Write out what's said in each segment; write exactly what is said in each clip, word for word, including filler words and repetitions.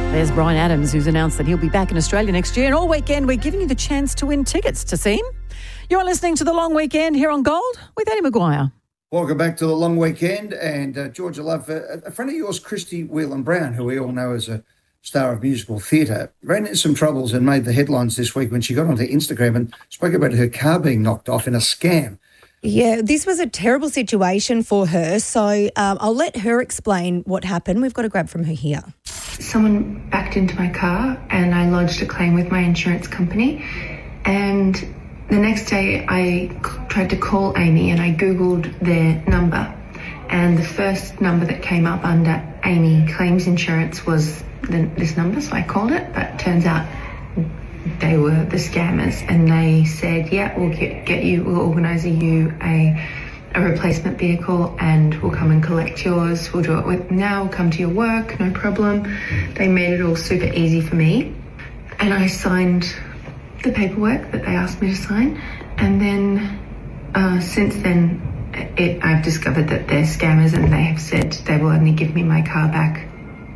There's Bryan Adams, who's announced that he'll be back in Australia next year. And all weekend, we're giving you the chance to win tickets to see him. You're listening to The Long Weekend here on Gold with Eddie Maguire. Welcome back to The Long Weekend. And uh, Georgia Love, uh, a friend of yours, Christy Whelan-Brown, who we all know as a star of musical theatre, ran into some troubles and made the headlines this week when she got onto Instagram and spoke about her car being knocked off in a scam. Yeah, this was a terrible situation for her. So um, I'll let her explain what happened. We've got a grab from her here. Someone backed into my car and I lodged a claim with my insurance company. And the next day I c- tried to call Amy and I Googled their number. And the first number that came up under Amy Claims Insurance was the, this number, so I called it. But it turns out they were the scammers and they said, yeah, we'll get, get you, we'll organise you a a replacement vehicle and we'll come and collect yours. We'll do it with now, we'll come to your work, no problem. They made it all super easy for me. And I signed the paperwork that they asked me to sign. And then uh, since then, it, I've discovered that they're scammers and they have said they will only give me my car back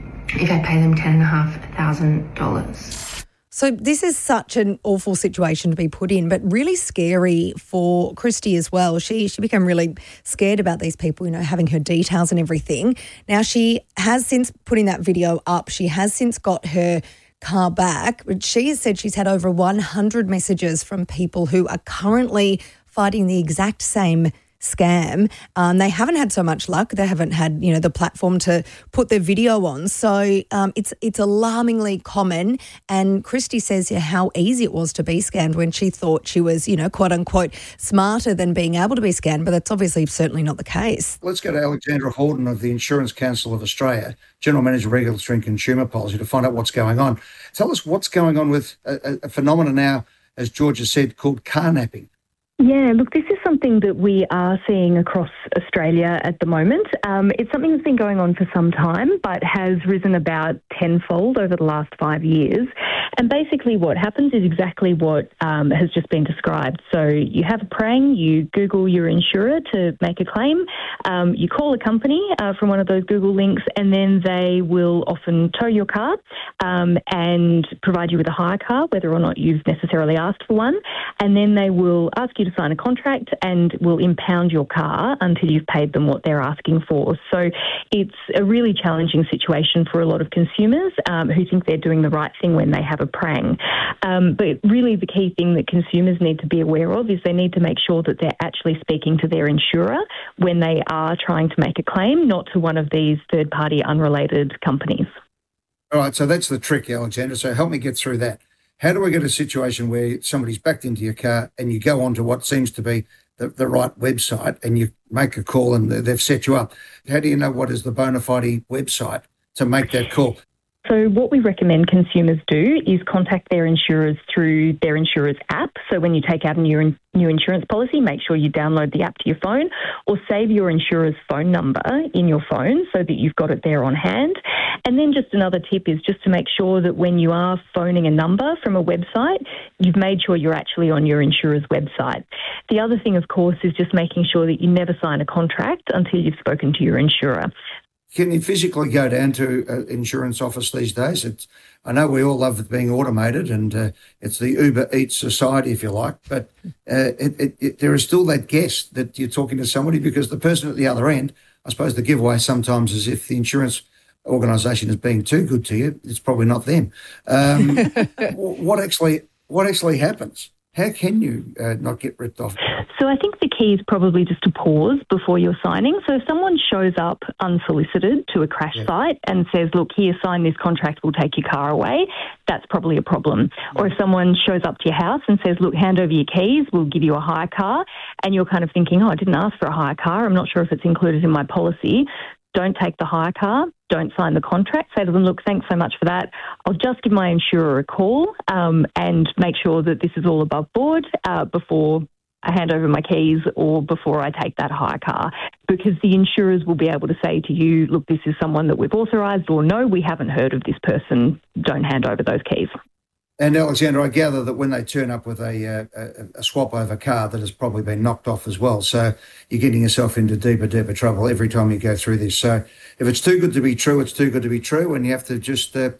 if I pay them ten and a half thousand dollars. So this is such an awful situation to be put in, but really scary for Christy as well. She she became really scared about these people, you know, having her details and everything. Now, she has since putting that video up, she has since got her car back. But she has said she's had over one hundred messages from people who are currently fighting the exact same scam. Um, they haven't had so much luck. They haven't had, you know, the platform to put their video on. So um, it's it's alarmingly common. And Christy says yeah, how easy it was to be scammed when she thought she was, you know, quote unquote, smarter than being able to be scammed. But that's obviously certainly not the case. Let's go to Alexandra Horton of the Insurance Council of Australia, General Manager, Regulatory and Consumer Policy, to find out what's going on. Tell us what's going on with a, a phenomenon now, as Georgia said, called carnapping. Yeah, look, this is something that we are seeing across Australia at the moment. Um, it's something that's been going on for some time, but has risen about tenfold over the last five years. And basically what happens is exactly what um, has just been described. So you have a prang, you Google your insurer to make a claim, um, you call a company uh, from one of those Google links, and then they will often tow your car um, and provide you with a hire car, whether or not you've necessarily asked for one. And then they will ask you to sign a contract and will impound your car until you've paid them what they're asking for. So it's a really challenging situation for a lot of consumers um, who think they're doing the right thing when they have a prang. Um, but really the key thing that consumers need to be aware of is they need to make sure that they're actually speaking to their insurer when they are trying to make a claim, not to one of these third-party unrelated companies. All right, so that's the trick, Alexandra. So help me get through that. How do we get a situation where somebody's backed into your car and you go onto what seems to be the, the right website and you make a call and they've set you up? How do you know what is the bona fide website to make that call? So what we recommend consumers do is contact their insurers through their insurer's app. So when you take out a new, new insurance policy, make sure you download the app to your phone or save your insurer's phone number in your phone so that you've got it there on hand. And then just another tip is just to make sure that when you are phoning a number from a website, you've made sure you're actually on your insurer's website. The other thing, of course, is just making sure that you never sign a contract until you've spoken to your insurer. Can you physically go down to an insurance office these days? It's, I know we all love it being automated and uh, it's the Uber Eats society, if you like, but uh, it, it, it, there is still that guess that you're talking to somebody because the person at the other end, I suppose the giveaway sometimes is if the insurance organisation is being too good to you, it's probably not them. Um, what actually what actually happens? How can you uh, not get ripped off? So I think the key is probably just to pause before you're signing. So if someone shows up unsolicited to a crash yeah. site and says, look, here, sign this contract, we'll take your car away, that's probably a problem. Yeah. Or if someone shows up to your house and says, look, hand over your keys, we'll give you a hire car, and you're kind of thinking, oh, I didn't ask for a hire car, I'm not sure if it's included in my policy, don't take the hire car, don't sign the contract. Say to them, look, thanks so much for that. I'll just give my insurer a call um, and make sure that this is all above board uh, before I hand over my keys or before I take that hire car, because the insurers will be able to say to you, look, this is someone that we've authorised, or no, we haven't heard of this person, don't hand over those keys. And Alexandra, I gather that when they turn up with a, a, a swap-over car that has probably been knocked off as well, so you're getting yourself into deeper, deeper trouble every time you go through this. So if it's too good to be true, it's too good to be true, and you have to just uh,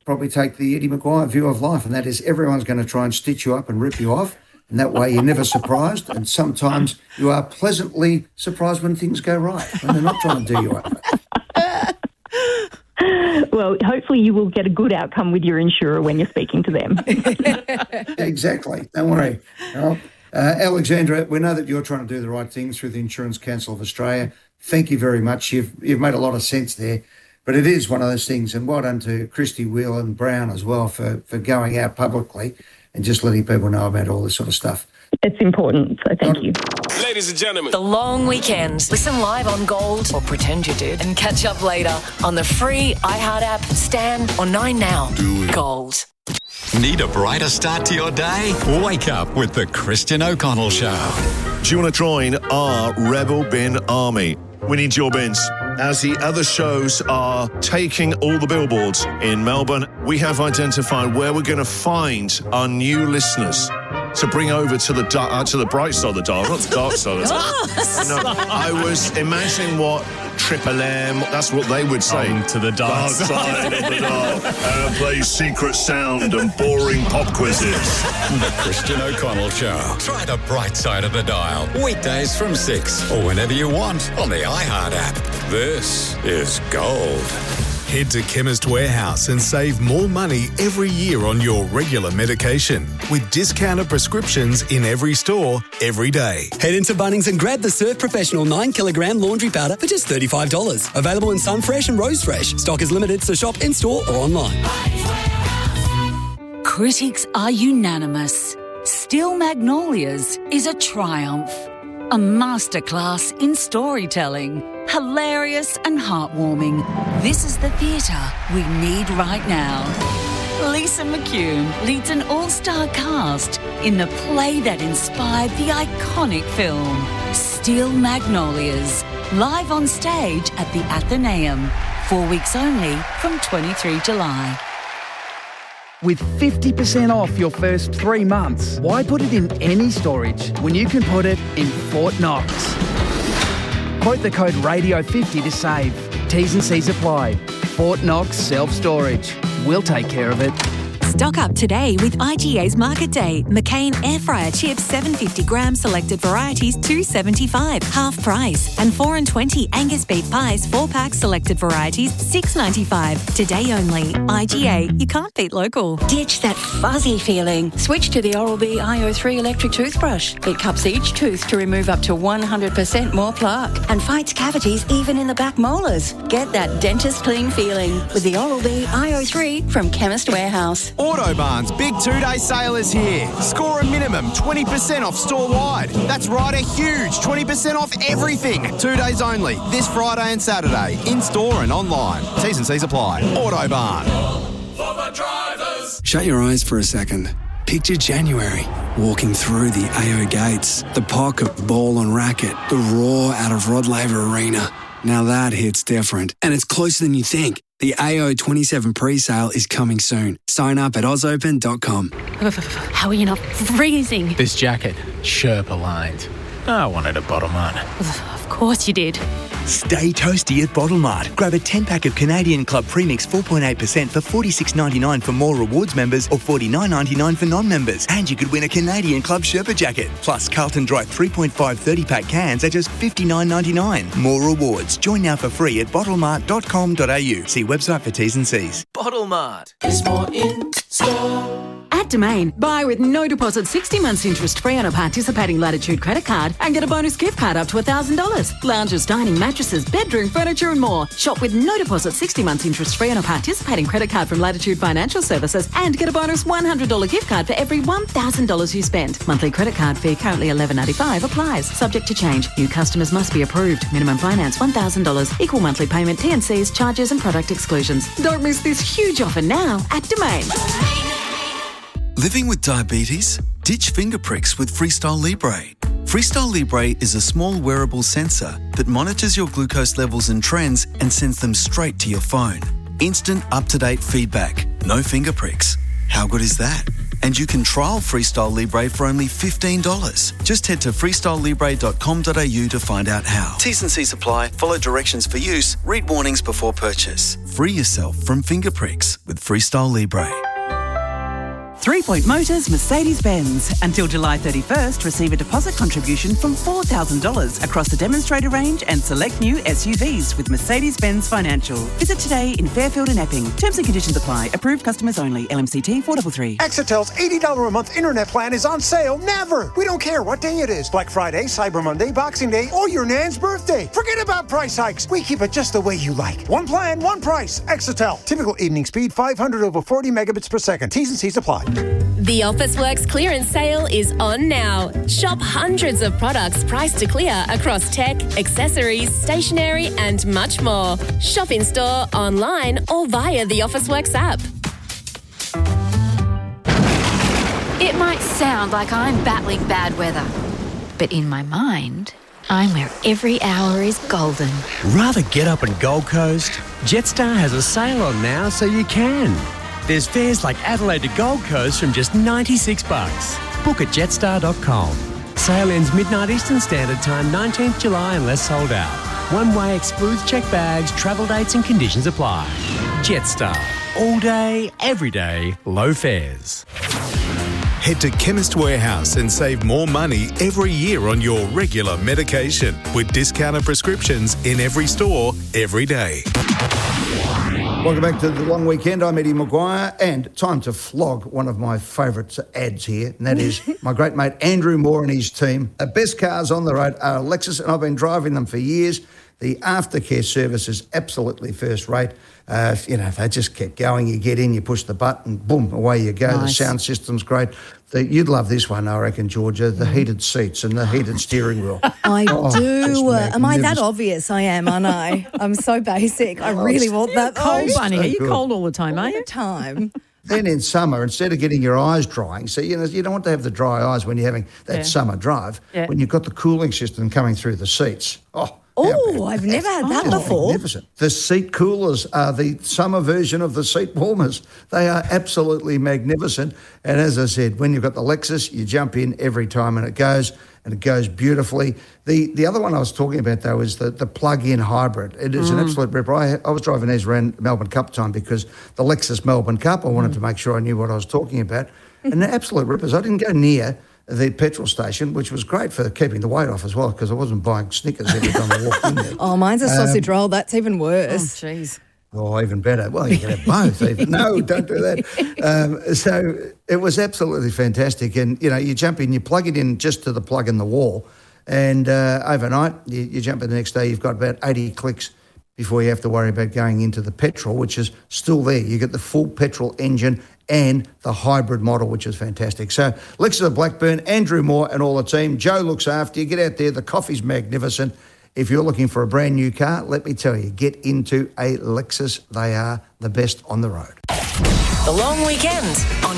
probably take the Eddie Maguire view of life, and that is everyone's going to try and stitch you up and rip you off. And that way you're never surprised. And sometimes you are pleasantly surprised when things go right, when they're not trying to do you up. Well, hopefully you will get a good outcome with your insurer when you're speaking to them. Exactly. Don't worry. Well, uh, Alexandra, we know that you're trying to do the right thing through the Insurance Council of Australia. Thank you very much. You've you've made a lot of sense there. But it is one of those things, and well done to Christy Whelan Brown as well for, for going out publicly and just letting people know about all this sort of stuff. It's important, so thank you. Ladies and gentlemen, The Long Weekend. Listen live on Gold, or pretend you did, and catch up later on the free iHeart app, Stan, or Nine Now. Gold. Need a brighter start to your day? Wake up with the Christian O'Connell Show. Do you want to join our Rebel Bin Army? We need your bins. As the other shows are taking all the billboards in Melbourne, we have identified where we're going to find our new listeners to bring over to the dark, uh, to the bright side of the dial, not the dark side of the dial. No, I was imagining what Triple M, that's what they would say. Um, to the dark side of the dial. And play secret sound and boring pop quizzes. The Christian O'Connell Show. Try the bright side of the dial. Weekdays from six or whenever you want on the iHeart app. This is Gold. Head to Chemist Warehouse and save more money every year on your regular medication with discounted prescriptions in every store, every day. Head into Bunnings and grab the Surf Professional nine kilogram laundry powder for just thirty-five dollars. Available in Sunfresh and Rose Fresh. Stock is limited, so shop in-store or online. Critics are unanimous. Still Magnolias is a triumph. A masterclass in storytelling. Hilarious and heartwarming. This is the theatre we need right now. Lisa McCune leads an all-star cast in the play that inspired the iconic film, Steel Magnolias, live on stage at the Athenaeum. Four weeks only from twenty-third of July. With fifty percent off your first three months, why put it in any storage when you can put it in Fort Knox? Quote the code radio fifty to save. T's and C's apply. Fort Knox Self-Storage. We'll take care of it. Stock up today with I G A's Market Day. McCain Air Fryer Chips seven hundred fifty gram selected varieties two dollars seventy-five, half price. And four and twenty Angus Beef Pies four packs selected varieties six dollars ninety-five. Today only. I G A. You can't beat local. Ditch that fuzzy feeling. Switch to the Oral-B I O three electric toothbrush. It cups each tooth to remove up to one hundred percent more plaque and fights cavities even in the back molars. Get that dentist clean feeling with the Oral-B I O three from Chemist Warehouse. Autobarn's big two-day sale is here. Score a minimum twenty percent off store-wide. That's right, a huge twenty percent off everything. Two days only, this Friday and Saturday, in-store and online. T's and C's apply. Autobarn. For the drivers. Shut your eyes for a second. Picture January, walking through the A O gates, the pocket ball and racket, the roar out of Rod Laver Arena. Now that hits different, and it's closer than you think. The A O twenty-seven pre-sale is coming soon. Sign up at oz open dot com. How are you not freezing? This jacket, Sherpa lined. I wanted a bottom on. Of course you did. Stay toasty at Bottle Mart. Grab a ten-pack of Canadian Club Premix four point eight percent for forty-six ninety-nine for More Rewards members or forty-nine ninety-nine for non-members. And you could win a Canadian Club Sherpa jacket. Plus Carlton Dry three point five thirty-pack cans at just fifty-nine ninety-nine. More rewards. Join now for free at bottle mart dot com dot a u. See website for T's and C's. Bottle Mart is more in store. At Domain, buy with no deposit, sixty months interest free on a participating Latitude credit card and get a bonus gift card up to one thousand dollars. Lounges, dining, mattresses, bedroom, furniture and more. Shop with no deposit, sixty months interest free on a participating credit card from Latitude Financial Services and get a bonus one hundred dollars gift card for every one thousand dollars you spend. Monthly credit card fee currently eleven ninety-five applies. Subject to change. New customers must be approved. Minimum finance one thousand dollars. Equal monthly payment, T and C's, charges and product exclusions. Don't miss this huge offer now at Domain. Living with diabetes? Ditch finger pricks with Freestyle Libre. Freestyle Libre is a small wearable sensor that monitors your glucose levels and trends and sends them straight to your phone. Instant, up-to-date feedback. No finger pricks. How good is that? And you can trial Freestyle Libre for only fifteen dollars. Just head to freestyle libre dot com dot a u to find out how. T's and C's apply. Follow directions for use. Read warnings before purchase. Free yourself from finger pricks with Freestyle Libre. Three Point Motors Mercedes-Benz. Until July thirty-first, receive a deposit contribution from four thousand dollars across the demonstrator range and select new S U Vs with Mercedes-Benz Financial. Visit today in Fairfield and Epping. Terms and conditions apply. Approved customers only. L M C T four three three. Exitel's eighty dollars a month internet plan is on sale never. We don't care what day it is. Black Friday, Cyber Monday, Boxing Day, or your Nan's birthday. Forget about price hikes. We keep it just the way you like. One plan, one price. Exitel. Typical evening speed five hundred over forty megabits per second. T's and C's apply. The Officeworks clearance sale is on now. Shop hundreds of products priced to clear across tech, accessories, stationery and much more. Shop in store, online or via the Officeworks app. It might sound like I'm battling bad weather, but in my mind, I'm where every hour is golden. Rather get up in Gold Coast? Jetstar has a sale on now so you can. There's fares like Adelaide to Gold Coast from just ninety-six bucks. Book at jetstar dot com. Sale ends midnight Eastern Standard Time, nineteenth July unless sold out. One way excludes checked bags, travel dates and conditions apply. Jetstar. All day, every day, low fares. Head to Chemist Warehouse and save more money every year on your regular medication with discounted prescriptions in every store, every day. Welcome back to the long weekend. I'm Eddie Maguire, and time to flog one of my favourite ads here, and that is my great mate Andrew Moore and his team. The best cars on the road are Lexus, and I've been driving them for years. The aftercare service is absolutely first rate. Uh, you know, they just kept going. You get in, you push the button, boom, away you go. Nice. The sound system's great. The, you'd love this one, I reckon, Georgia, the heated seats and the heated steering wheel. I Oh, do. just Am I that magnificent. obvious? I am, aren't I? I'm so basic. I really want that. Cold, though. Bunny. Are you good. cold all the time, are All you? the time. Then in summer, instead of getting your eyes drying, so you know you don't want to have the dry eyes when you're having that Yeah. summer drive. Yeah. When you've got the cooling system coming through the seats. Oh, Oh, I've never had that just before. magnificent. The seat coolers are the summer version of the seat warmers. They are absolutely magnificent. And as I said, when you've got the Lexus, you jump in every time and it goes, and it goes beautifully. The the other one I was talking about, though, is the, the plug-in hybrid. It is Mm. an absolute ripper. I, I was driving these around Melbourne Cup time because the Lexus Melbourne Cup, I wanted Mm. to make sure I knew what I was talking about. And the absolute rippers. I didn't go near the petrol station, which was great for keeping the weight off as well, because I wasn't buying Snickers every time I walked in there. Oh, mine's a sausage roll. That's even worse. Oh, jeez. Oh, even better. Well, you can have both. Even. No, don't do that. Um, so it was absolutely fantastic. And, you know, you jump in, you plug it in just to the plug in the wall, and uh, overnight you, you jump in the next day, you've got about eighty clicks before you have to worry about going into the petrol, which is still there. You get the full petrol engine and the hybrid model, which is fantastic. So Lexus of Blackburn, Andrew Moore and all the team. Joe looks after you. Get out there. The coffee's magnificent. If you're looking for a brand new car, let me tell you, get into a Lexus. They are the best on the road. The long weekend on